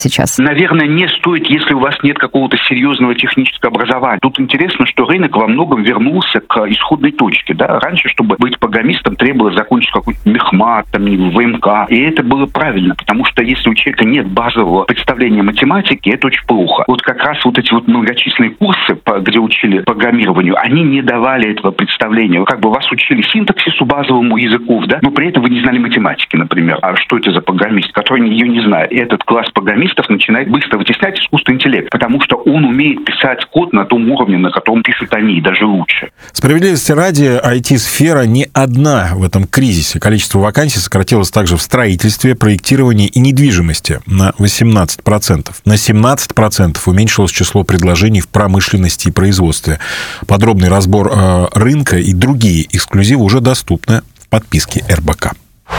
сейчас? Наверное, не стоит, если у вас нет какого-то серьезного технического образования. Тут интересно, что рынок во многом вернулся к исходной точке. Да? Раньше, чтобы быть программистом, требовалось закончить какой-то мехмат, ВМК. И это было правильно, потому что если у человека нет базового представления математики, это очень плохо. Вот как раз вот эти вот многочисленные курсы, где учили программированию, они не давали этого представления. Как бы вас учили синтаксису базовому языков, да, но при этом вы не знали математики, например. А что это за программист, который ее не знает? И этот класс программистов начинает быстро вытеснять искусственный интеллект, потому что он умеет писать код на том уровне, на котором пишут они, и даже лучше. Справедливости ради, IT-сфера не одна в этом кризисе. Количество вакансий сократилось также в строительстве, проектировании и недвижимости на 18%. На 17% уменьшилось число предложений в промышленности и производстве. Подробный разбор рынка и другие эксклюзивы уже доступны в подписке РБК.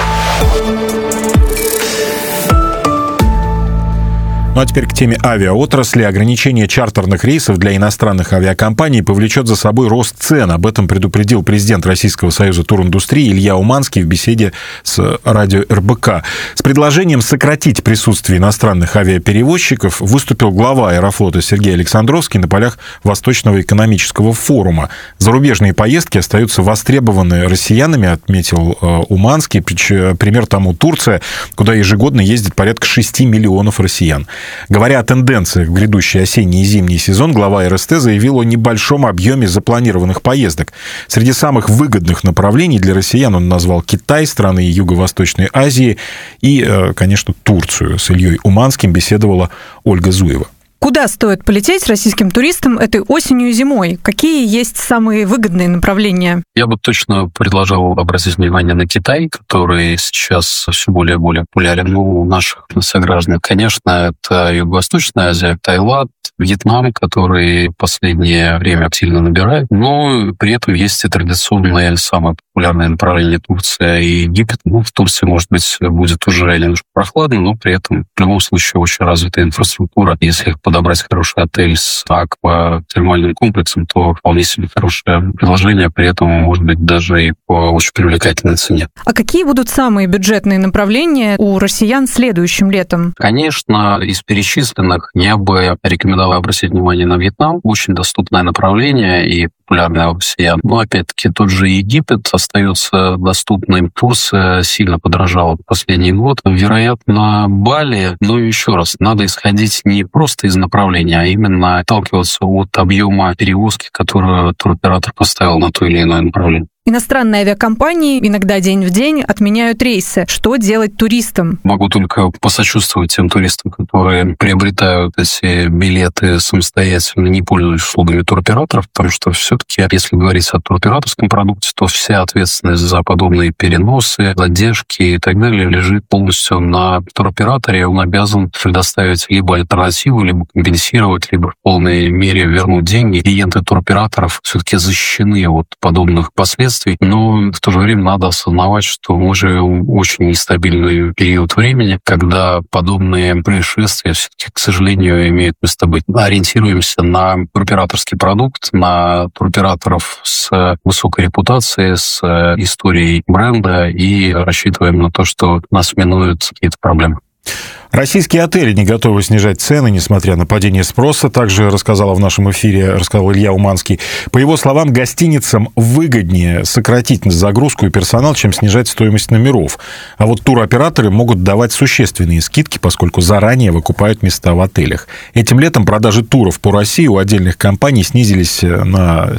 Ну а теперь к теме авиаотрасли. Ограничение чартерных рейсов для иностранных авиакомпаний повлечет за собой рост цен. Об этом предупредил президент Российского союза туриндустрии Илья Уманский в беседе с радио РБК. С предложением сократить присутствие иностранных авиаперевозчиков выступил глава Аэрофлота Сергей Александровский на полях Восточного экономического форума. Зарубежные поездки остаются востребованы россиянами, отметил Уманский. Пример тому Турция, куда ежегодно ездит порядка 6 миллионов россиян. Говоря о тенденциях в грядущий осенний и зимний сезон, глава РСТ заявил о небольшом объеме запланированных поездок. Среди самых выгодных направлений для россиян он назвал Китай, страны Юго-Восточной Азии и, конечно, Турцию. С Ильей Уманским беседовала Ольга Зуева. Куда стоит полететь российским туристам этой осенью и зимой? Какие есть самые выгодные направления? Я бы точно предложил обратить внимание на Китай, который сейчас все более и более популярен у наших сограждан. Конечно, это Юго-Восточная Азия, Таиланд, Вьетнам, который в последнее время активно набирает, но при этом есть и традиционное самое популярное направление Турция и Египет. В Турции, может быть, будет уже немножко прохладно, но при этом в любом случае очень развитая инфраструктура. Если подобрать хороший отель с акватермальным комплексом, то вполне себе хорошее предложение, при этом может быть даже и по очень привлекательной цене. А какие будут самые бюджетные направления у россиян следующим летом? Конечно, из перечисленных я бы рекомендовал обратить внимание на Вьетнам. Очень доступное направление и популярное у россиян. Но, опять-таки, тот же Египет остается доступным. Турция сильно подорожала в последний год. Вероятно, Бали, но еще раз, надо исходить не просто из направления, а именно отталкиваться от объема перевозки, которую туроператор поставил на то или иное направление. Иностранные авиакомпании иногда день в день отменяют рейсы. Что делать туристам? Могу только посочувствовать тем туристам, которые приобретают эти билеты самостоятельно, не пользуясь услугами туроператоров, потому что все-таки, если говорить о туроператорском продукте, то вся ответственность за подобные переносы, задержки и так далее лежит полностью на туроператоре. Он обязан предоставить либо альтернативу, либо компенсировать, либо в полной мере вернуть деньги. Клиенты туроператоров все-таки защищены от подобных последствий. Но в то же время надо осознавать, что мы живем в очень нестабильный период времени, когда подобные происшествия все-таки, к сожалению, имеют место быть. Ориентируемся на туроператорский продукт, на туроператоров с высокой репутацией, с историей бренда и рассчитываем на то, что нас минуют какие-то проблемы. Российские отели не готовы снижать цены, несмотря на падение спроса, также рассказал в нашем эфире Илья Уманский. По его словам, гостиницам выгоднее сократить загрузку и персонал, чем снижать стоимость номеров. А вот туроператоры могут давать существенные скидки, поскольку заранее выкупают места в отелях. Этим летом продажи туров по России у отдельных компаний снизились на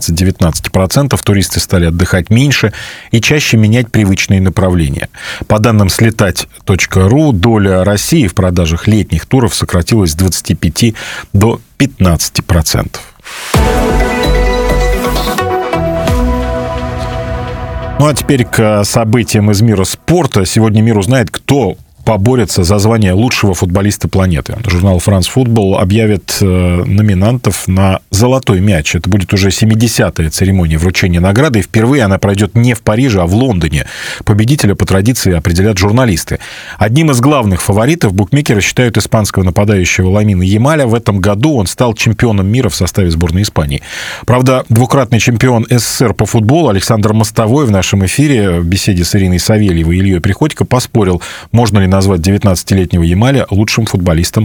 17-19%, туристы стали отдыхать меньше и чаще менять привычные направления. По данным слетать.ру, доля России в продажах летних туров сократилась с 25 до 15%. Ну а теперь к событиям из мира спорта. Сегодня мир узнает, кто поборется за звание лучшего футболиста планеты. Журнал «France Football» объявит номинантов на «Золотой мяч». Это будет уже 70-я церемония вручения награды, и впервые она пройдет не в Париже, а в Лондоне. Победителя по традиции определят журналисты. Одним из главных фаворитов букмекеры считают испанского нападающего Ламина Ямаля. В этом году он стал чемпионом мира в составе сборной Испании. Правда, двукратный чемпион СССР по футболу Александр Мостовой в нашем эфире в беседе с Ириной Савельевой и Ильей Приходько поспорил, можно ли назвать 19-летнего Ямаля лучшим футболистом